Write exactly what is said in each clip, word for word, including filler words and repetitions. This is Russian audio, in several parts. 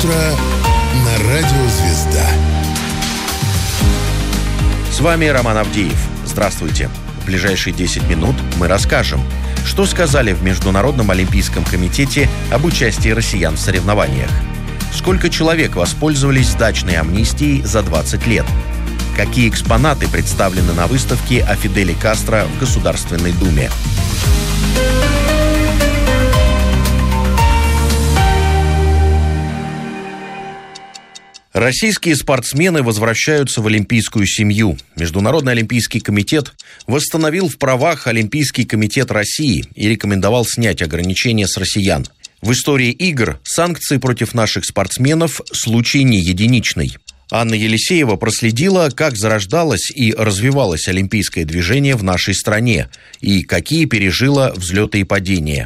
Утро на радио «Звезда». С вами Роман Авдеев. Здравствуйте. В ближайшие десять минут мы расскажем, что сказали в Международном олимпийском комитете об участии россиян в соревнованиях. Сколько человек воспользовались дачной амнистией за двадцать лет? Какие экспонаты представлены на выставке о Фиделе Кастро в Государственной Думе? Российские спортсмены возвращаются в олимпийскую семью. Международный олимпийский комитет восстановил в правах Олимпийский комитет России и рекомендовал снять ограничения с россиян. В истории игр санкции против наших спортсменов случай не единичный. Анна Елисеева проследила, как зарождалось и развивалось олимпийское движение в нашей стране и какие пережило взлеты и падения.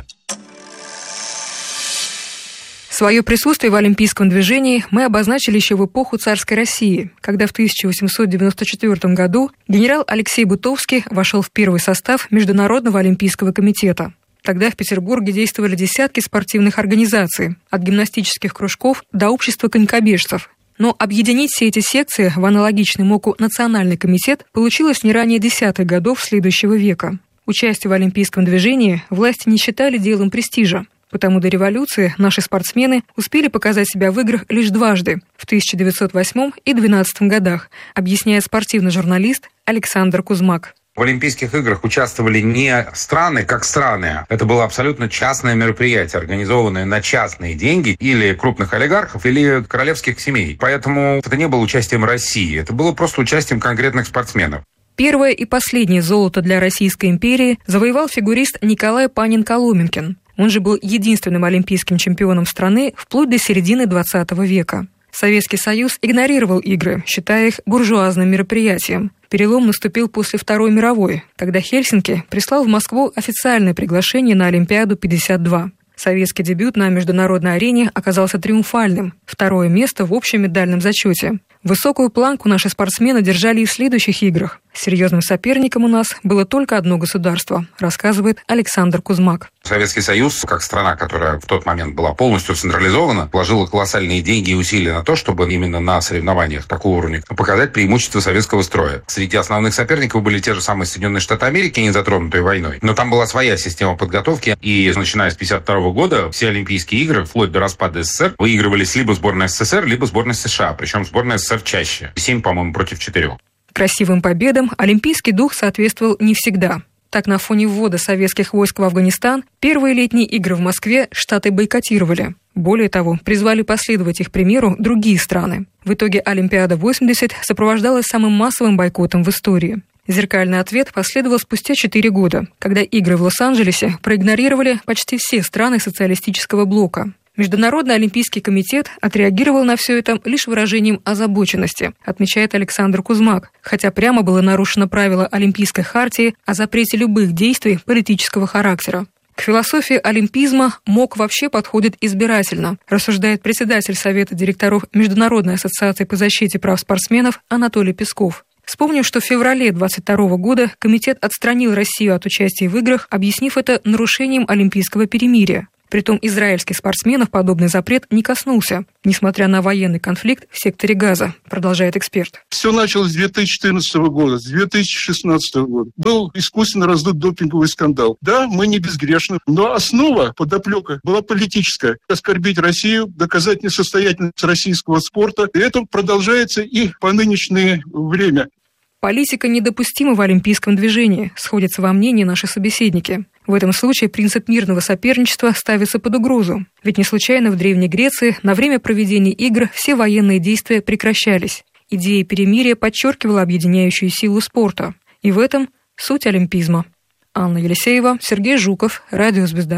Свое присутствие в олимпийском движении мы обозначили еще в эпоху царской России, когда в тысяча восемьсот девяносто четвёртом году генерал Алексей Бутовский вошел в первый состав Международного олимпийского комитета. Тогда в Петербурге действовали десятки спортивных организаций, от гимнастических кружков до общества конькобежцев. Но объединить все эти секции в аналогичный МОКу Национальный комитет получилось не ранее десятых годов следующего века. Участие в олимпийском движении власти не считали делом престижа. Потому до революции наши спортсмены успели показать себя в играх лишь дважды, в тысяча девятьсот восьмом и две тысячи двенадцатом годах, объясняет спортивный журналист Александр Кузмак. В Олимпийских играх участвовали не страны как страны. Это было абсолютно частное мероприятие, организованное на частные деньги или крупных олигархов, или королевских семей. Поэтому это не было участием России, это было просто участием конкретных спортсменов. Первое и последнее золото для Российской империи завоевал фигурист Николай Панин-Коломенкин. Он же был единственным олимпийским чемпионом страны вплоть до середины двадцатого века. Советский Союз игнорировал игры, считая их буржуазным мероприятием. Перелом наступил после Второй мировой, когда Хельсинки прислал в Москву официальное приглашение на Олимпиаду пятьдесят два. Советский дебют на международной арене оказался триумфальным. Второе место в общем медальном зачете. Высокую планку наши спортсмены держали и в следующих играх. Серьезным соперником у нас было только одно государство, рассказывает Александр Кузмак. Советский Союз, как страна, которая в тот момент была полностью централизована, вложила колоссальные деньги и усилия на то, чтобы именно на соревнованиях такого уровня показать преимущество советского строя. Среди основных соперников были те же самые Соединенные Штаты Америки, не затронутые войной. Но там была своя система подготовки, и начиная с пятьдесят второго года все Олимпийские игры, вплоть до распада СССР, выигрывались либо сборная СССР, либо сборная США, причем сборная СССР чаще. Семь, по-моему, против четырех. Красивым победам олимпийский дух соответствовал не всегда. Так, на фоне ввода советских войск в Афганистан первые летние игры в Москве Штаты бойкотировали. Более того, призвали последовать их примеру другие страны. В итоге Олимпиада восемьдесят сопровождалась самым массовым бойкотом в истории. Зеркальный ответ последовал спустя четыре года, когда игры в Лос-Анджелесе проигнорировали почти все страны социалистического блока. Международный олимпийский комитет отреагировал на все это лишь выражением озабоченности, отмечает Александр Кузмак, хотя прямо было нарушено правило Олимпийской хартии о запрете любых действий политического характера. К философии олимпизма МОК вообще подходит избирательно, рассуждает председатель Совета директоров Международной ассоциации по защите прав спортсменов Анатолий Песков. Вспомним, что в феврале двадцать второго года комитет отстранил Россию от участия в играх, объяснив это нарушением олимпийского перемирия. Притом израильских спортсменов подобный запрет не коснулся, несмотря на военный конфликт в секторе Газа, продолжает эксперт. Все началось с две тысячи четырнадцатого года, с две тысячи шестнадцатого года. Был искусственно раздут допинговый скандал. Да, мы не безгрешны, но основа, подоплека была политическая. Оскорбить Россию, доказать несостоятельность российского спорта. И это продолжается и по нынешнее время. Политика недопустима в олимпийском движении, сходятся во мнении наши собеседники. В этом случае принцип мирного соперничества ставится под угрозу. Ведь не случайно в Древней Греции на время проведения игр все военные действия прекращались. Идея перемирия подчеркивала объединяющую силу спорта. И в этом суть олимпизма. Анна Елисеева, Сергей Жуков, Радио «Звезда».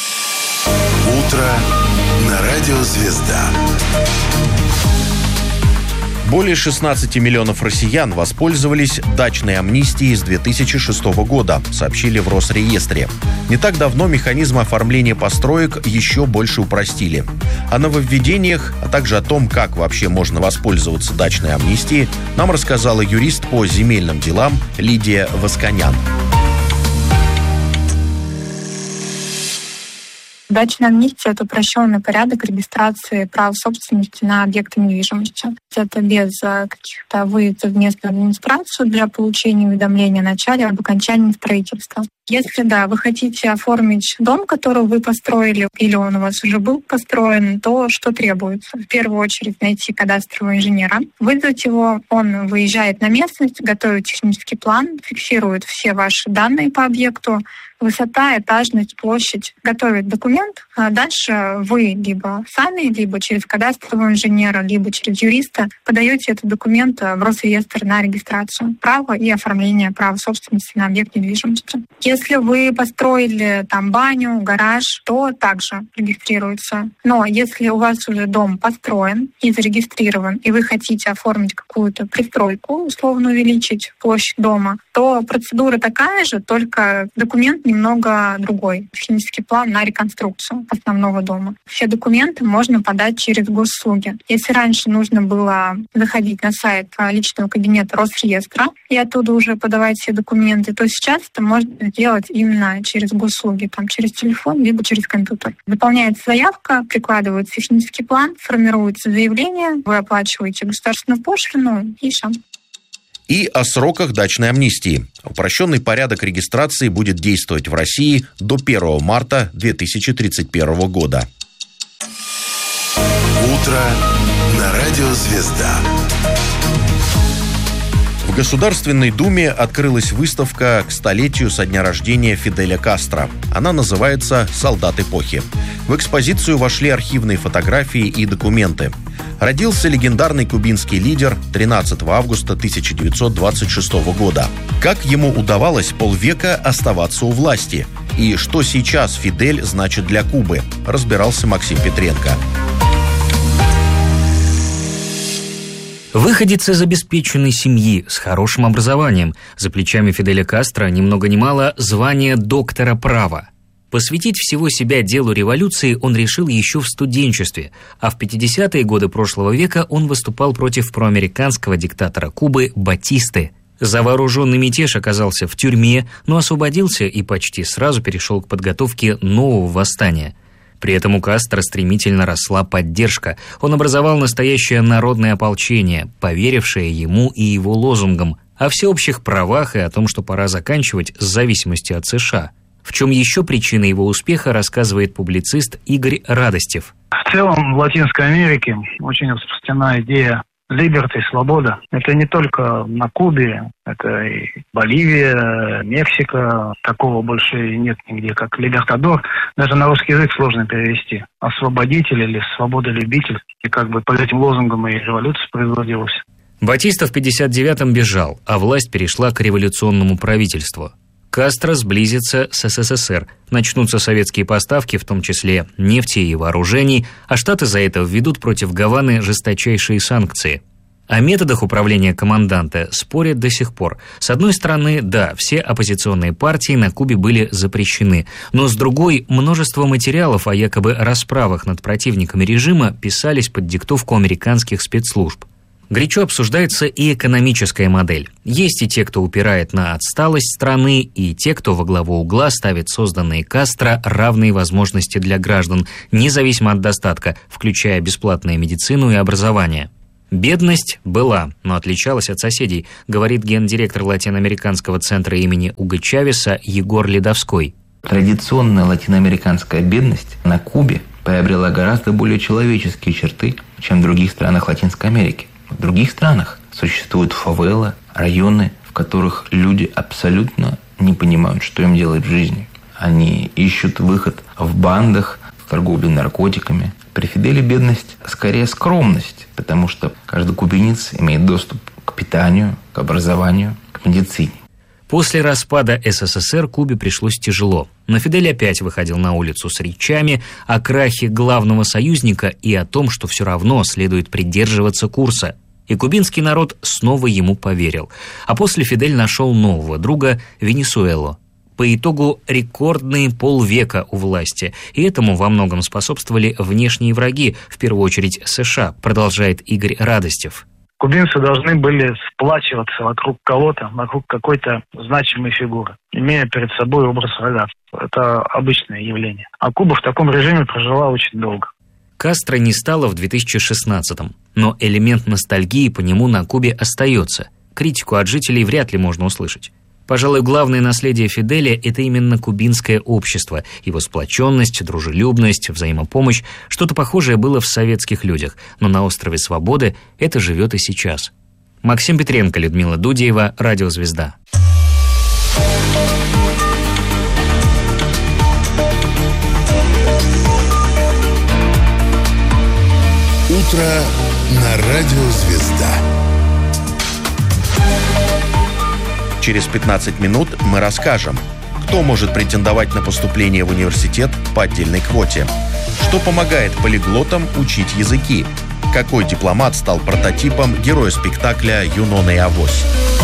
Утро на Радио «Звезда». Более шестнадцати миллионов россиян воспользовались дачной амнистией с две тысячи шестого года, сообщили в Росреестре. Не так давно механизм оформления построек еще больше упростили. О нововведениях, а также о том, как вообще можно воспользоваться дачной амнистией, нам рассказала юрист по земельным делам Лидия Восконян. Дачная амнистия — это упрощенный порядок регистрации прав собственности на объекты недвижимости. Это без каких-то выездов в местную администрацию для получения уведомления о начале об окончании строительства. Если, да, вы хотите оформить дом, который вы построили, или он у вас уже был построен, то что требуется? В первую очередь найти кадастрового инженера, вызвать его, он выезжает на местность, готовит технический план, фиксирует все ваши данные по объекту, высота, этажность, площадь, готовит документ. А дальше вы либо сами, либо через кадастрового инженера, либо через юриста подаете этот документ в Росреестр на регистрацию права и оформление права собственности на объект недвижимости. Если вы построили там баню, гараж, то также регистрируется. Но если у вас уже дом построен и зарегистрирован, и вы хотите оформить какую-то пристройку, условно увеличить площадь дома, то процедура такая же, только документ немного другой. Технический план на реконструкцию основного дома. Все документы можно подать через госуслуги. Если раньше нужно было заходить на сайт личного кабинета Росреестра и оттуда уже подавать все документы, то сейчас это можно сделать именно через госуслуги, там, через телефон, либо через компьютер. Заполняется заявка, прикладывается технический план, формируется заявление, вы оплачиваете государственную пошлину и все. И о сроках дачной амнистии. Упрощенный порядок регистрации будет действовать в России до первого марта две тысячи тридцать первого года. Утро на радио «Звезда». В Государственной Думе открылась выставка к столетию со дня рождения Фиделя Кастро. Она называется «Солдат эпохи». В экспозицию вошли архивные фотографии и документы. Родился легендарный кубинский лидер тринадцатого августа тысяча девятьсот двадцать шестого года. Как ему удавалось полвека оставаться у власти? И что сейчас Фидель значит для Кубы? Разбирался Максим Петренко. Выходец из обеспеченной семьи с хорошим образованием. За плечами Фиделя Кастро ни много ни мало звание доктора права. Посвятить всего себя делу революции он решил еще в студенчестве, а в пятидесятые годы прошлого века он выступал против проамериканского диктатора Кубы Батисты. За вооруженный мятеж оказался в тюрьме, но освободился и почти сразу перешел к подготовке нового восстания. При этом у Кастро стремительно росла поддержка. Он образовал настоящее народное ополчение, поверившее ему и его лозунгам о всеобщих правах и о том, что пора заканчивать с зависимостью от США. В чем еще причина его успеха, рассказывает публицист Игорь Радостев. В целом в Латинской Америке очень распространена идея либерти, свобода. Это не только на Кубе, это и Боливия, Мексика. Такого больше нет нигде, как либертадор. Даже на русский язык сложно перевести. Освободитель или свободолюбитель. И как бы под этим лозунгом и революция производилась. Батиста в пятьдесят девятом бежал, а власть перешла к революционному правительству. Кастро сблизится с СССР. Начнутся советские поставки, в том числе нефти и вооружений, а Штаты за это введут против Гаваны жесточайшие санкции. О методах управления команданта спорят до сих пор. С одной стороны, да, все оппозиционные партии на Кубе были запрещены, но с другой, множество материалов о якобы расправах над противниками режима писались под диктовку американских спецслужб. Горячо обсуждается и экономическая модель. Есть и те, кто упирает на отсталость страны, и те, кто во главу угла ставит созданные Кастро равные возможности для граждан, независимо от достатка, включая бесплатную медицину и образование. Бедность была, но отличалась от соседей, говорит гендиректор латиноамериканского центра имени Уго Чавеса Егор Ледовской. Традиционная латиноамериканская бедность на Кубе приобрела гораздо более человеческие черты, чем в других странах Латинской Америки. В других странах существуют фавелы, районы, в которых люди абсолютно не понимают, что им делать в жизни. Они ищут выход в бандах, в торговле наркотиками. При Фиделе бедность скорее скромность, потому что каждый кубинец имеет доступ к питанию, к образованию, к медицине. После распада СССР Кубе пришлось тяжело. Но Фидель опять выходил на улицу с речами о крахе главного союзника и о том, что все равно следует придерживаться курса. И кубинский народ снова ему поверил. А после Фидель нашел нового друга – Венесуэлу. По итогу рекордные полвека у власти. И этому во многом способствовали внешние враги, в первую очередь США, продолжает Игорь Радостев. Кубинцы должны были сплачиваться вокруг кого-то, вокруг какой-то значимой фигуры, имея перед собой образ врага. Это обычное явление. А Куба в таком режиме прожила очень долго. Кастро не стало в две тысячи шестнадцатом, но элемент ностальгии по нему на Кубе остается. Критику от жителей вряд ли можно услышать. Пожалуй, главное наследие Фиделя – это именно кубинское общество, его сплоченность, дружелюбность, взаимопомощь. Что-то похожее было в советских людях, но на острове Свободы это живет и сейчас. Максим Петренко, Людмила Дудеева, Радиозвезда. Утро на Радиозвезда. Через пятнадцать минут мы расскажем, кто может претендовать на поступление в университет по отдельной квоте, что помогает полиглотам учить языки, какой дипломат стал прототипом героя спектакля «Юнона и Авось».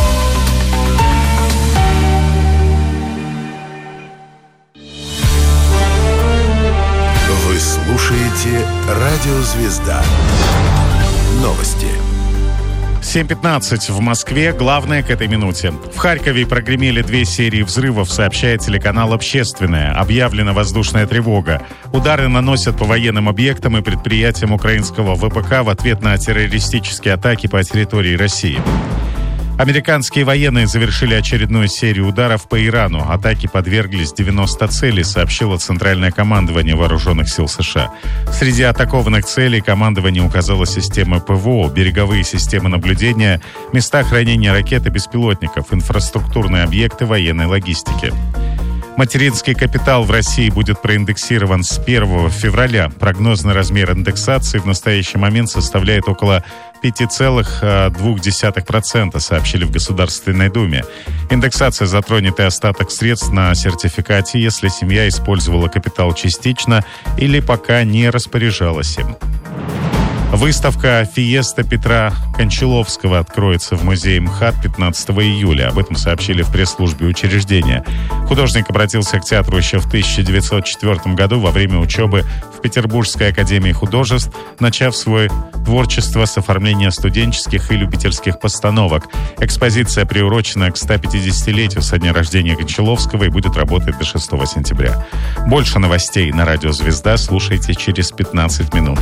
Вы слушаете «Радиозвезда». Новости. семь пятнадцать в Москве. Главное к этой минуте. В Харькове прогремели две серии взрывов, сообщает телеканал «Общественное». Объявлена воздушная тревога. Удары наносят по военным объектам и предприятиям украинского ВПК в ответ на террористические атаки по территории России. Американские военные завершили очередную серию ударов по Ирану. Атаки подверглись девяноста целей, сообщило Центральное командование Вооруженных сил США. Среди атакованных целей командование указало системы ПВО, береговые системы наблюдения, места хранения ракет и беспилотников, инфраструктурные объекты военной логистики. Материнский капитал в России будет проиндексирован с первого февраля. Прогнозный размер индексации в настоящий момент составляет около пять целых две десятых процента, сообщили в Государственной Думе. Индексация затронет и остаток средств на сертификате, если семья использовала капитал частично или пока не распоряжалась им. Выставка «Фиеста» Петра Кончаловского откроется в музее МХАТ пятнадцатого июля. Об этом сообщили в пресс-службе учреждения. Художник обратился к театру еще в тысяча девятьсот четвёртом году во время учебы в Петербургской академии художеств, начав свое творчество с оформления студенческих и любительских постановок. Экспозиция приурочена к стопятидесятилетию со дня рождения Кончаловского и будет работать до шестого сентября. Больше новостей на Радио Звезда слушайте через пятнадцать минут.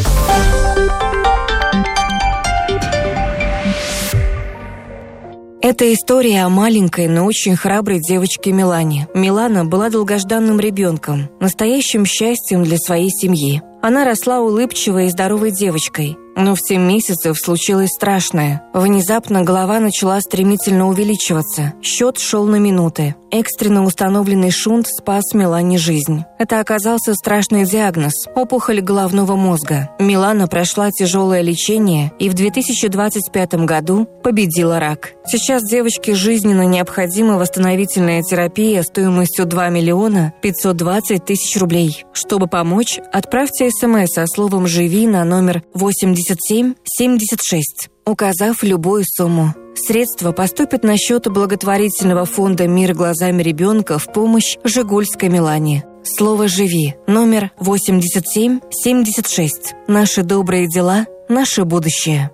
Это история о маленькой, но очень храброй девочке Милане. Милана была долгожданным ребенком, настоящим счастьем для своей семьи. Она росла улыбчивой и здоровой девочкой. Но в семь месяцев случилось страшное. Внезапно голова начала стремительно увеличиваться. Счет шел на минуты. Экстренно установленный шунт спас Милане жизнь. Это оказался страшный диагноз – опухоль головного мозга. Милана прошла тяжелое лечение и в две тысячи двадцать пятом году победила рак. Сейчас девочке жизненно необходима восстановительная терапия стоимостью два миллиона пятьсот двадцать тысяч рублей. Чтобы помочь, отправьте смс со словом «Живи» на номер восемьдесят семь семьдесят шесть, указав любую сумму. Средства поступят на счет благотворительного фонда «Мир глазами ребенка» в помощь Жигульской Милане. Слово «Живи» номер восемьдесят семь семьдесят шесть. Наши добрые дела, наше будущее.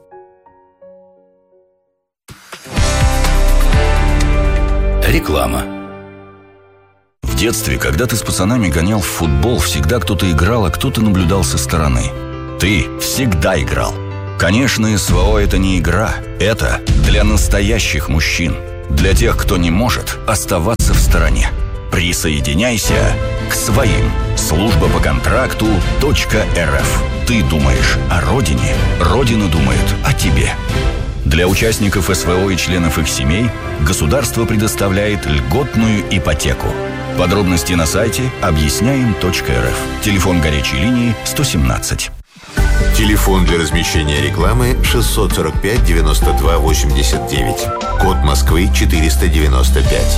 Реклама. В детстве, когда ты с пацанами гонял в футбол, всегда кто-то играл, а кто-то наблюдал со стороны. Ты всегда играл. Конечно, СВО – это не игра. Это для настоящих мужчин. Для тех, кто не может оставаться в стороне. Присоединяйся к своим. Служба по контракту .рф. Ты думаешь о родине, родина думает о тебе. Для участников СВО и членов их семей государство предоставляет льготную ипотеку. Подробности на сайте объясняем точка эр эф. Телефон горячей линии сто семнадцать. Телефон для размещения рекламы шестьсот сорок пять девяносто два восемьдесят девять. Код Москвы четыреста девяносто пять.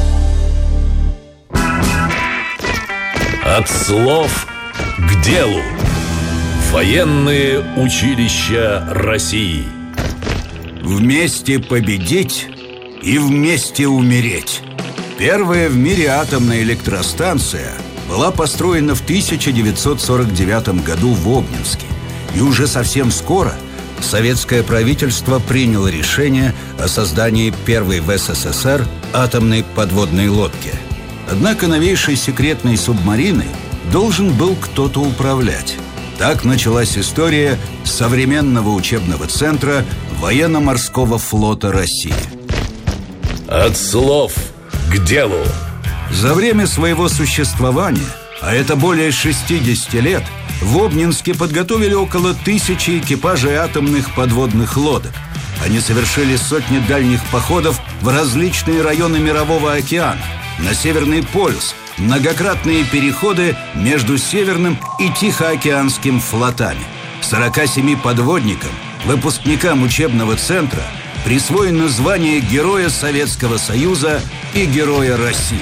От слов к делу. Военные училища России. Вместе победить и вместе умереть. Первая в мире атомная электростанция была построена в тысяча девятьсот сорок девятом году в Обнинске. И уже совсем скоро советское правительство приняло решение о создании первой в СССР атомной подводной лодки. Однако новейшей секретной субмариной должен был кто-то управлять. Так началась история современного учебного центра Военно-морского флота России. От слов к делу. За время своего существования, а это более шестидесяти лет, в Обнинске подготовили около тысячи экипажей атомных подводных лодок. Они совершили сотни дальних походов в различные районы Мирового океана, на Северный полюс, многократные переходы между Северным и Тихоокеанским флотами. сорока семи подводникам, выпускникам учебного центра, присвоено звание Героя Советского Союза и Героя России.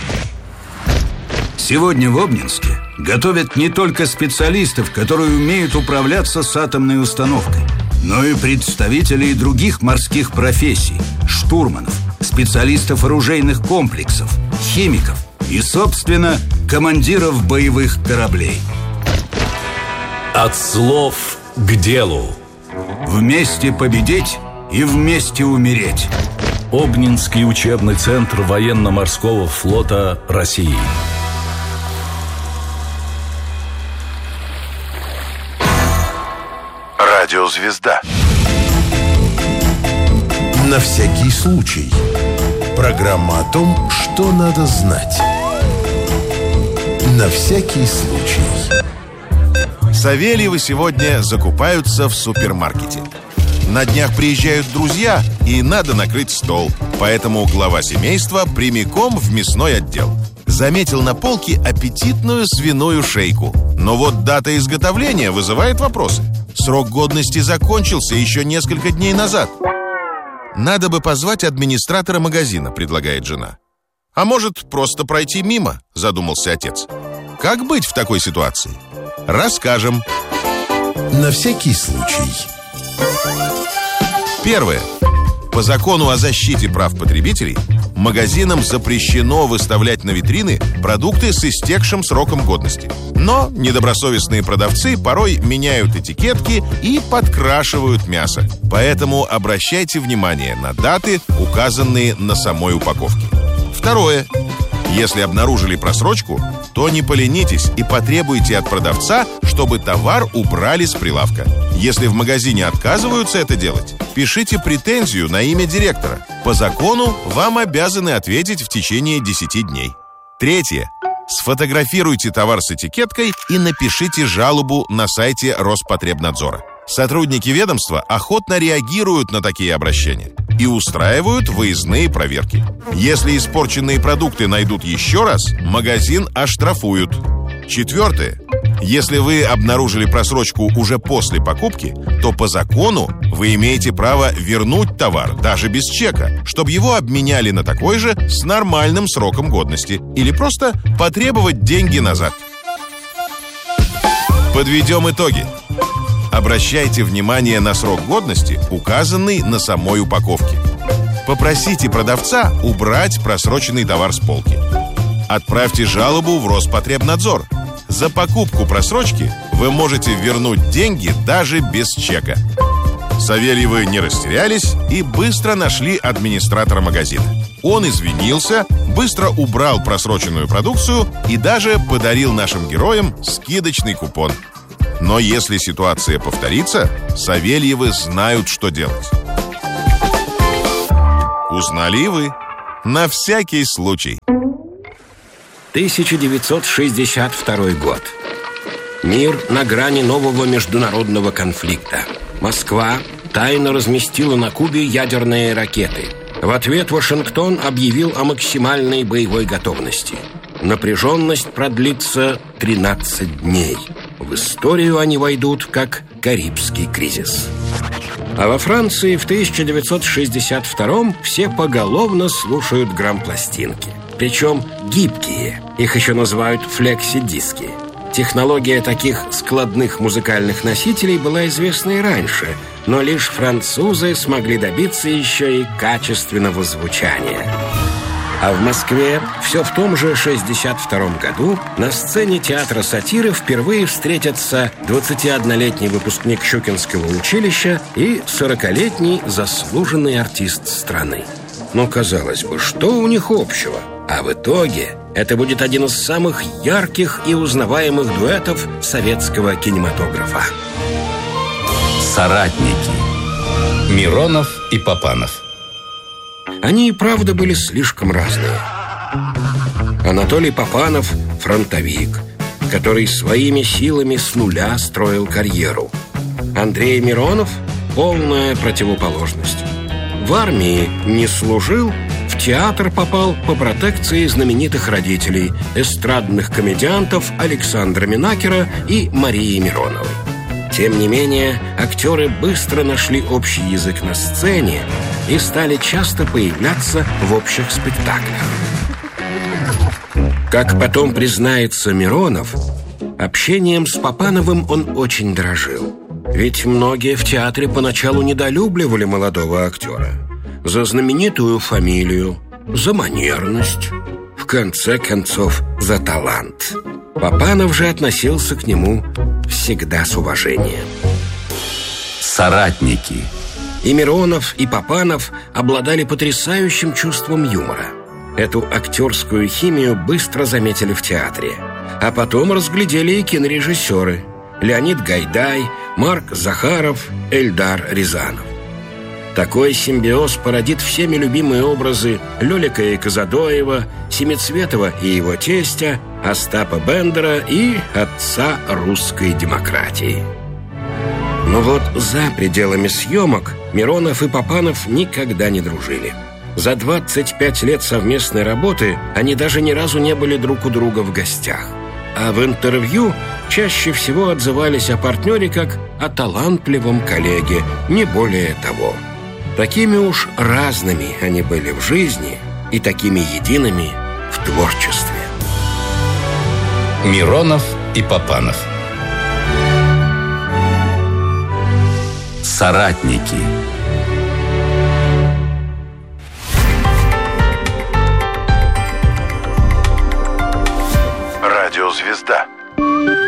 Сегодня в Обнинске готовят не только специалистов, которые умеют управляться с атомной установкой, но и представителей других морских профессий, штурманов, специалистов оружейных комплексов, химиков и, собственно, командиров боевых кораблей. От слов к делу. Вместе победить и вместе умереть. Обнинский учебный центр Военно-морского флота России. Радиозвезда. На всякий случай. Программа о том, что надо знать. На всякий случай. Савельевы сегодня закупаются в супермаркете. На днях приезжают друзья, и надо накрыть стол. Поэтому глава семейства прямиком в мясной отдел. Заметил на полке аппетитную свиную шейку. Но вот дата изготовления вызывает вопросы. Срок годности закончился еще несколько дней назад. Надо бы позвать администратора магазина, предлагает жена. А может, просто пройти мимо, задумался отец. Как быть в такой ситуации? Расскажем. На всякий случай. Первое. По закону о защите прав потребителей магазинам запрещено выставлять на витрины продукты с истекшим сроком годности. Но недобросовестные продавцы порой меняют этикетки и подкрашивают мясо. Поэтому обращайте внимание на даты, указанные на самой упаковке. Второе. Если обнаружили просрочку, то не поленитесь и потребуйте от продавца, чтобы товар убрали с прилавка. Если в магазине отказываются это делать, пишите претензию на имя директора. По закону вам обязаны ответить в течение десяти дней. Третье. Сфотографируйте товар с этикеткой и напишите жалобу на сайте Роспотребнадзора. Сотрудники ведомства охотно реагируют на такие обращения и устраивают выездные проверки. Если испорченные продукты найдут еще раз, магазин оштрафуют. Четвертое. Если вы обнаружили просрочку уже после покупки, то по закону вы имеете право вернуть товар, даже без чека, чтобы его обменяли на такой же с нормальным сроком годности или просто потребовать деньги назад. Подведем итоги. Обращайте внимание на срок годности, указанный на самой упаковке. Попросите продавца убрать просроченный товар с полки. Отправьте жалобу в Роспотребнадзор. За покупку просрочки вы можете вернуть деньги даже без чека. Савельевы не растерялись и быстро нашли администратора магазина. Он извинился, быстро убрал просроченную продукцию и даже подарил нашим героям скидочный купон. Но если ситуация повторится, Савельевы знают, что делать. Узнали и вы. На всякий случай. тысяча девятьсот шестьдесят второй год. Мир на грани нового международного конфликта. Москва тайно разместила на Кубе ядерные ракеты. В ответ Вашингтон объявил о максимальной боевой готовности. Напряженность продлится тринадцать дней. В историю они войдут как Карибский кризис. А во Франции в тысяча девятьсот шестьдесят втором все поголовно слушают грампластинки. Причем гибкие. Их еще называют флекси-диски. Технология таких складных музыкальных носителей была известна и раньше, но лишь французы смогли добиться еще и качественного звучания. А в Москве все в том же шестьдесят втором году на сцене театра сатиры впервые встретятся двадцатиоднолетний выпускник Щукинского училища и сорокалетний заслуженный артист страны. Но, казалось бы, что у них общего? А в итоге это будет один из самых ярких и узнаваемых дуэтов советского кинематографа. Соратники. Миронов и Папанов. Они и правда были слишком разные. Анатолий Папанов – фронтовик, который своими силами с нуля строил карьеру. Андрей Миронов – полная противоположность. В армии не служил, в театр попал по протекции знаменитых родителей, эстрадных комедиантов Александра Минакера и Марии Мироновой. Тем не менее, актеры быстро нашли общий язык на сцене и стали часто появляться в общих спектаклях. Как потом признается Миронов, общением с Папановым он очень дорожил. Ведь многие в театре поначалу недолюбливали молодого актера за знаменитую фамилию, за манерность, в конце концов, за талант. Папанов же относился к нему всегда с уважением. Соратники. И Миронов, и Папанов обладали потрясающим чувством юмора. Эту актерскую химию быстро заметили в театре. А потом разглядели и кинорежиссеры: Леонид Гайдай, Марк Захаров, Эльдар Рязанов. Такой симбиоз породит всеми любимые образы Лёлика и Казадоева, Семицветова и его тестя, Остапа Бендера и отца русской демократии. Но вот за пределами съемок Миронов и Папанов никогда не дружили. За двадцать пять лет совместной работы они даже ни разу не были друг у друга в гостях. А в интервью чаще всего отзывались о партнере как о талантливом коллеге, не более того. Такими уж разными они были в жизни и такими едиными в творчестве. Миронов и Папанов. Соратники. Радиозвезда.